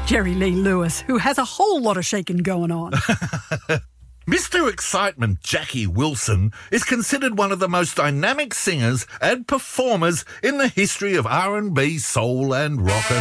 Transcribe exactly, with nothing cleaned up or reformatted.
Jerry Lee Lewis, who has a whole lot of shaking going on. Mister Excitement Jackie Wilson is considered one of the most dynamic singers and performers in the history of R and B, soul and rock and